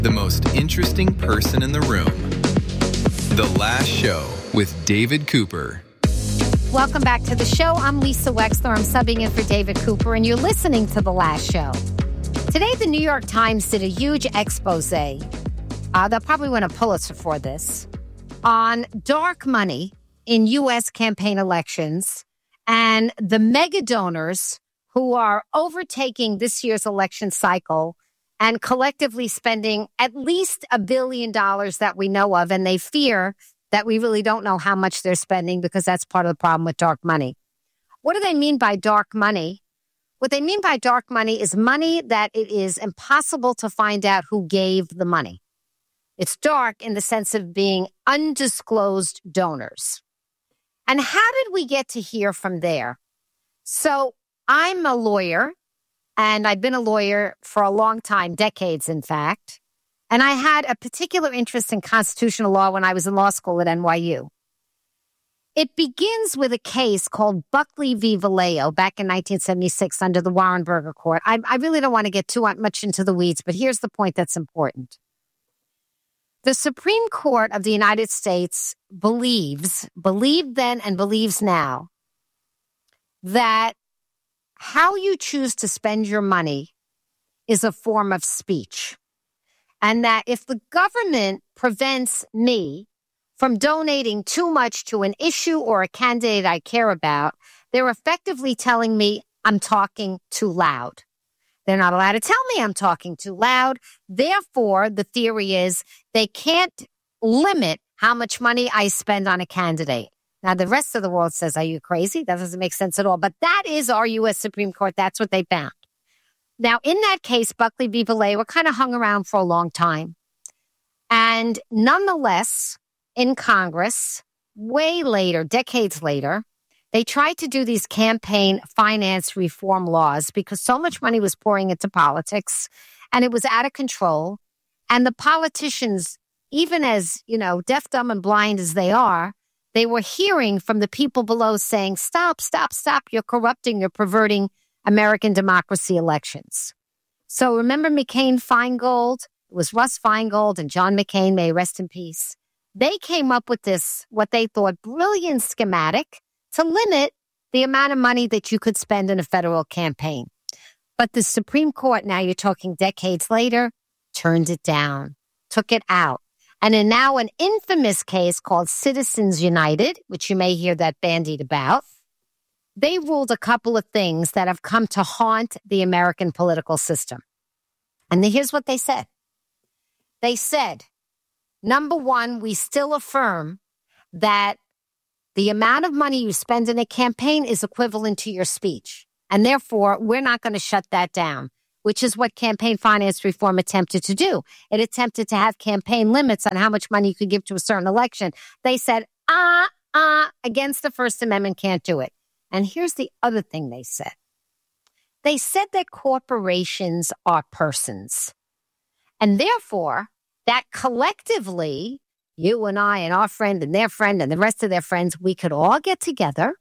The most interesting person in the room. The Last Show with David Cooper. Welcome back to the show. I'm Lisa Wexler. I'm subbing in for David Cooper, and you're listening to The Last Show. Today, the New York Times did a huge expose. They'll probably win a Pulitzer for this, on dark money in U.S. campaign elections and the mega donors who are overtaking this year's election cycle and collectively spending at least $1 billion that we know of. And they fear that we really don't know how much they're spending because that's part of the problem with dark money. What do they mean by dark money? What they mean by dark money is money that it is impossible to find out who gave the money. It's dark in the sense of being undisclosed donors. And how did we get to hear from there? So I'm a lawyer. And I've been a lawyer for a long time, decades, in fact. And I had a particular interest in constitutional law when I was in law school at NYU. It begins with a case called Buckley v. Vallejo back in 1976 under the Warren Burger Court. I really don't want to get too much into the weeds, but here's the point that's important. The Supreme Court of the United States believed then and believes now, that how you choose to spend your money is a form of speech. And that if the government prevents me from donating too much to an issue or a candidate I care about, they're effectively telling me I'm talking too loud. They're not allowed to tell me I'm talking too loud. Therefore, the theory is they can't limit how much money I spend on a candidate. Now, the rest of the world says, are you crazy? That doesn't make sense at all. But that is our U.S. Supreme Court. That's what they found. Now, in that case, Buckley v. Vallejo kind of hung around for a long time. And nonetheless, in Congress, way later, decades later, they tried to do these campaign finance reform laws because so much money was pouring into politics and it was out of control. And the politicians, even as, deaf, dumb, and blind as they are, they were hearing from the people below saying, stop, stop, stop. You're corrupting, you're perverting American democracy elections. So remember McCain-Feingold? It was Russ Feingold and John McCain, may he rest in peace. They came up with this, what they thought, brilliant schematic to limit the amount of money that you could spend in a federal campaign. But the Supreme Court, now you're talking decades later, turned it down, took it out. And in now an infamous case called Citizens United, which you may hear that bandied about, they ruled a couple of things that have come to haunt the American political system. And here's what they said. They said, number one, we still affirm that the amount of money you spend in a campaign is equivalent to your speech. And therefore, we're not going to shut that down, which is what campaign finance reform attempted to do. It attempted to have campaign limits on how much money you could give to a certain election. They said, against the First Amendment, can't do it. And here's the other thing they said. They said that corporations are persons. And therefore, that collectively, you and I and our friend and their friend and the rest of their friends, we could all get together.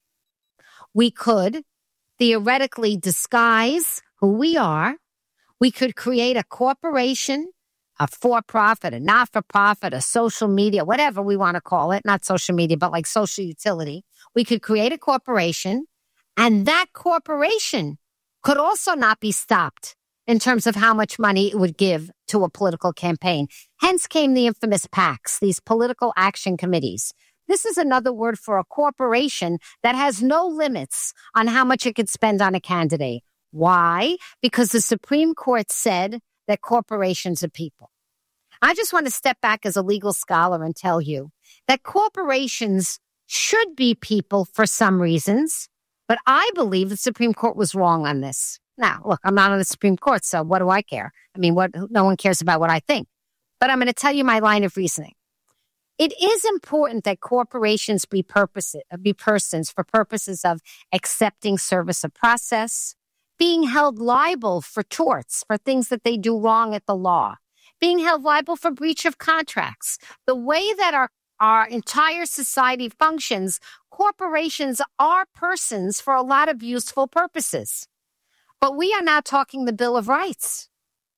We could theoretically disguise who we are. We could create a corporation, a for-profit, a not-for-profit, a social media, whatever we want to call it. Not social media, but like social utility. We could create a corporation, and that corporation could also not be stopped in terms of how much money it would give to a political campaign. Hence came the infamous PACs, these political action committees. This is another word for a corporation that has no limits on how much it could spend on a candidate. Why? Because the Supreme Court said that corporations are people. I just want to step back as a legal scholar and tell you that corporations should be people for some reasons, but I believe the Supreme Court was wrong on this. Now, look, I'm not on the Supreme Court, so what do I care? I mean, no one cares about what I think. But I'm going to tell you my line of reasoning. It is important that corporations be persons for purposes of accepting service of process, being held liable for torts, for things that they do wrong at the law, being held liable for breach of contracts. The way that our entire society functions, corporations are persons for a lot of useful purposes. But we are now talking the Bill of Rights.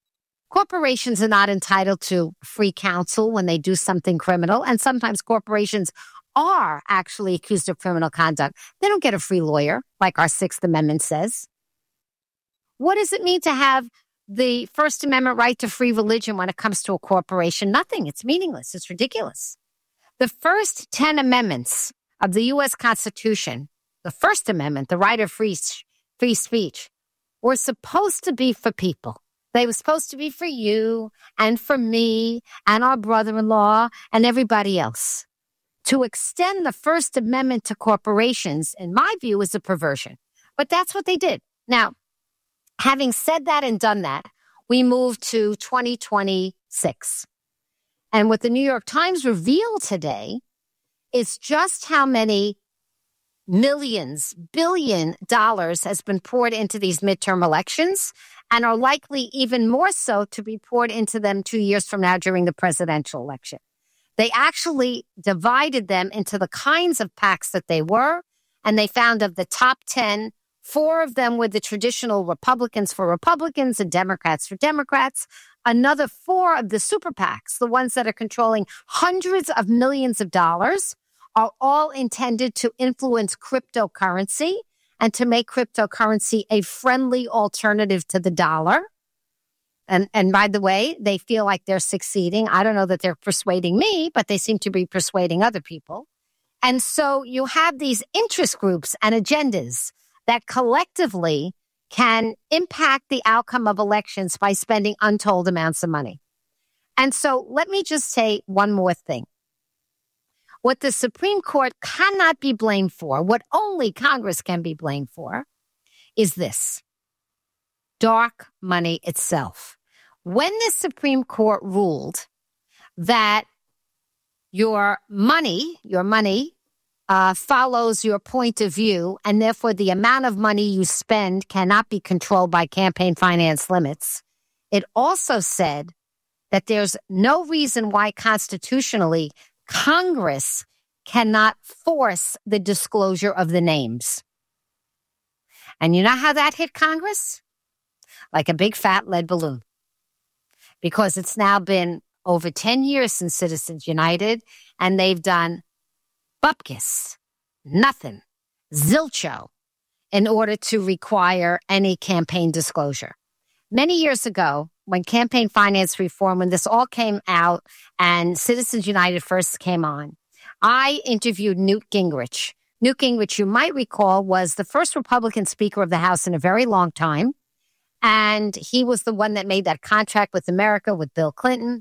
corporations are not entitled to free counsel when they do something criminal. And sometimes corporations are actually accused of criminal conduct. They don't get a free lawyer, like our Sixth Amendment says. What does it mean to have the First Amendment right to free religion when it comes to a corporation? Nothing. It's meaningless. It's ridiculous. The first 10 amendments of the U.S. Constitution, the First Amendment, the right of free speech, were supposed to be for people. They were supposed to be for you and for me and our brother-in-law and everybody else. To extend the First Amendment to corporations, in my view, is a perversion. But that's what they did. Now, having said that and done that, we move to 2026. And what the New York Times revealed today is just how many millions, $billion has been poured into these midterm elections and are likely even more so to be poured into them 2 years from now during the presidential election. They actually divided them into the kinds of PACs that they were, and they found of the top 10, 4 of them were the traditional Republicans for Republicans and Democrats for Democrats. Another 4 of the super PACs, the ones that are controlling hundreds of millions of dollars, are all intended to influence cryptocurrency and to make cryptocurrency a friendly alternative to the dollar. And by the way, they feel like they're succeeding. I don't know that they're persuading me, but they seem to be persuading other people. And so you have these interest groups and agendas that collectively can impact the outcome of elections by spending untold amounts of money. And so let me just say one more thing. What the Supreme Court cannot be blamed for, what only Congress can be blamed for, is this: dark money itself. When the Supreme Court ruled that your money follows your point of view, and therefore the amount of money you spend cannot be controlled by campaign finance limits, it also said that there's no reason why constitutionally Congress cannot force the disclosure of the names. And you know how that hit Congress? Like a big fat lead balloon. Because it's now been over 10 years since Citizens United, and they've done bupkis, nothing, zilcho, in order to require any campaign disclosure. Many years ago, when campaign finance reform, when this all came out and Citizens United first came on, I interviewed Newt Gingrich. Newt Gingrich, you might recall, was the first Republican Speaker of the House in a very long time. And he was the one that made that contract with America with Bill Clinton.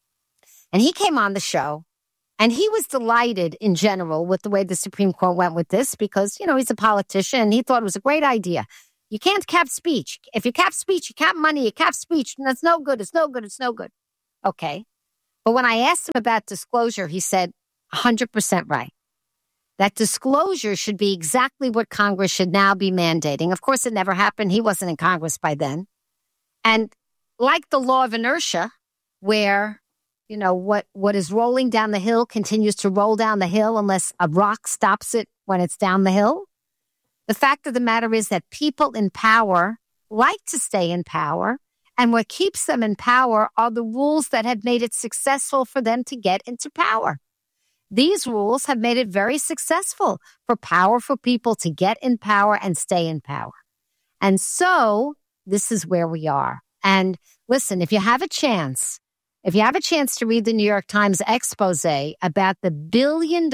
And he came on the show, and he was delighted in general with the way the Supreme Court went with this because, you know, he's a politician and he thought it was a great idea. You can't cap speech. If you cap speech, you cap money, you cap speech, and that's no good. It's no good. It's no good. Okay. But when I asked him about disclosure, he said 100% right. That disclosure should be exactly what Congress should now be mandating. Of course, it never happened. He wasn't in Congress by then. And like the law of inertia, where, you know, what is rolling down the hill continues to roll down the hill unless a rock stops it when it's down the hill. The fact of the matter is that people in power like to stay in power. And what keeps them in power are the rules that have made it successful for them to get into power. These rules have made it very successful for powerful people to get in power and stay in power. And so this is where we are. And listen, if you have a chance to read the New York Times expose about the $1 billion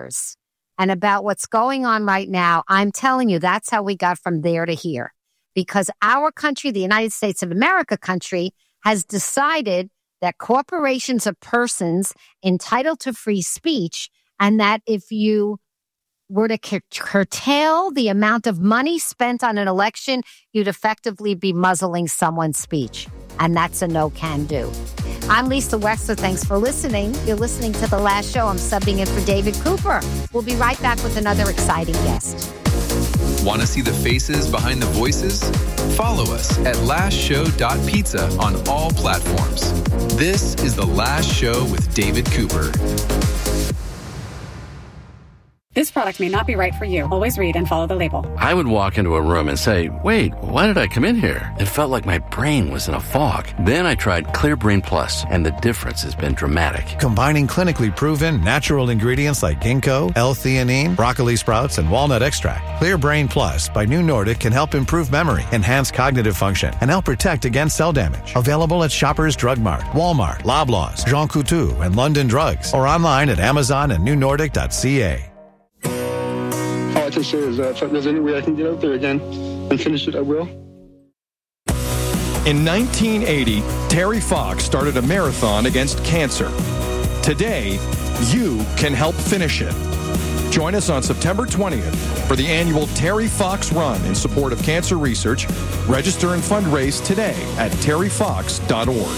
and about what's going on right now, I'm telling you, that's how we got from there to here. Because our country, the United States of America country, has decided that corporations are persons entitled to free speech, and that if you were to curtail the amount of money spent on an election, you'd effectively be muzzling someone's speech. And that's a no-can-do. I'm Lisa Wexler. Thanks for listening. You're listening to The Last Show. I'm subbing in for David Cooper. We'll be right back with another exciting guest. Want to see the faces behind the voices? Follow us at lastshow.pizza on all platforms. This is The Last Show with David Cooper. This product may not be right for you. Always read and follow the label. I would walk into a room and say, wait, why did I come in here? It felt like my brain was in a fog. Then I tried Clear Brain Plus, and the difference has been dramatic. Combining clinically proven natural ingredients like ginkgo, L-theanine, broccoli sprouts, and walnut extract, Clear Brain Plus by New Nordic can help improve memory, enhance cognitive function, and help protect against cell damage. Available at Shoppers Drug Mart, Walmart, Loblaws, Jean Coutu, and London Drugs, or online at Amazon and newnordic.ca. All I can say is if there's any way I can get out there again and finish it, I will. In 1980, Terry Fox started a marathon against cancer. Today, you can help finish it. Join us on September 20th for the annual Terry Fox Run in support of cancer research. Register and fundraise today at terryfox.org.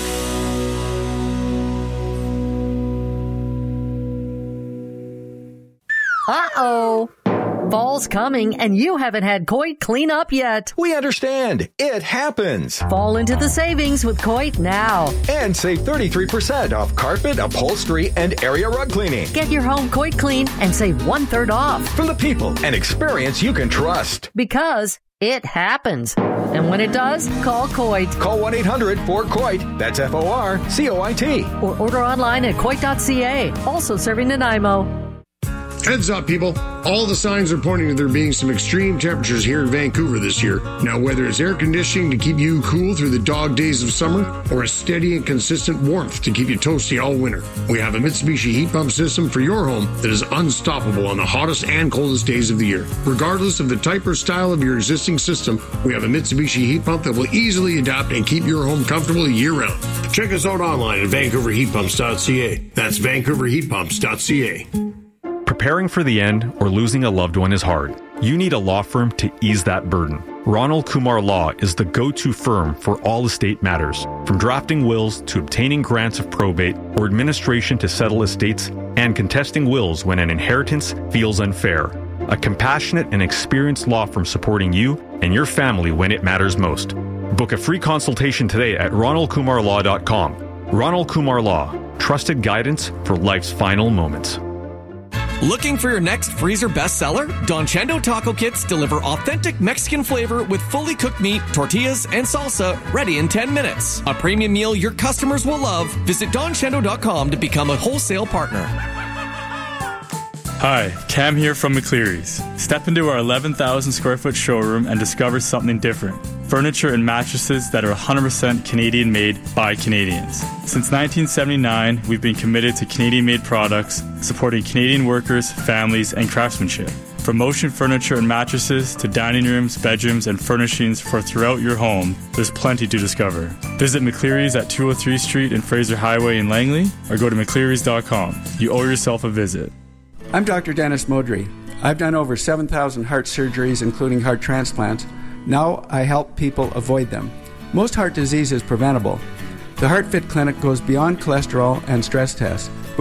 Uh-oh. Fall's coming, and you haven't had Coit clean up yet. We understand. It happens. Fall into the savings with Coit now. And save 33% off carpet, upholstery, and area rug cleaning. Get your home Coit clean and save 1/3 off. From the people and experience you can trust. Because it happens. And when it does, call Coit. Call 1-800-4COIT. That's F-O-R-C-O-I-T. Or order online at Coit.ca. Also serving Nanaimo. Heads up, people. All the signs are pointing to there being some extreme temperatures here in Vancouver this year. Now, whether it's air conditioning to keep you cool through the dog days of summer or a steady and consistent warmth to keep you toasty all winter, we have a Mitsubishi heat pump system for your home that is unstoppable on the hottest and coldest days of the year. Regardless of the type or style of your existing system, we have a Mitsubishi heat pump that will easily adapt and keep your home comfortable year-round. Check us out online at VancouverHeatPumps.ca. That's VancouverHeatPumps.ca. Preparing for the end or losing a loved one is hard. You need a law firm to ease that burden. Ronald Kumar Law is the go-to firm for all estate matters, from drafting wills to obtaining grants of probate or administration to settle estates and contesting wills when an inheritance feels unfair. A compassionate and experienced law firm supporting you and your family when it matters most. Book a free consultation today at ronaldkumarlaw.com. Ronald Kumar Law, trusted guidance for life's final moments. Looking for your next freezer bestseller? Don Chendo Taco Kits deliver authentic Mexican flavor with fully cooked meat, tortillas, and salsa ready in 10 minutes. A premium meal your customers will love. Visit donchendo.com to become a wholesale partner. Hi, Cam here from McCleary's. Step into our 11,000 square foot showroom and discover something different. Furniture and mattresses that are 100% Canadian made by Canadians. Since 1979, we've been committed to Canadian made products, supporting Canadian workers, families, and craftsmanship. From motion furniture and mattresses to dining rooms, bedrooms, and furnishings for throughout your home, there's plenty to discover. Visit McCleary's at 203 Street and Fraser Highway in Langley, or go to mcclearys.com. You owe yourself a visit. I'm Dr. Dennis Modry. I've done over 7,000 heart surgeries, including heart transplants. Now I help people avoid them. Most heart disease is preventable. The Heart Fit Clinic goes beyond cholesterol and stress tests.